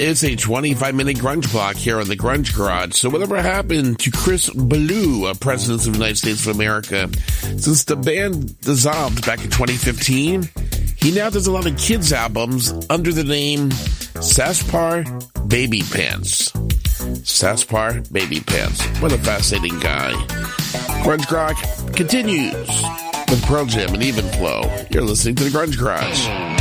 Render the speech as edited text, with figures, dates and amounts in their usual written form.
It's a 25-minute grunge block here on the Grunge Garage. So whatever happened to Chris Ballew, President of the United States of America? Since the band dissolved back in 2015, he now does a lot of kids' albums under the name Saspar Baby Pants. Saspar Baby Pants. What a fascinating guy. Grunge Garage continues with Pearl Jam and Even Flow. You're listening to the Grunge Garage.